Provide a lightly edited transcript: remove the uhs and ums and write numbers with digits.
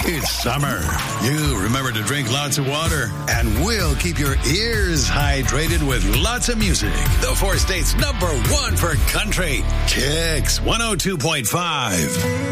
It's summer. You remember to drink lots of water, and we'll keep your ears hydrated with lots of music. The four states #1 for country. Kicks 102.5.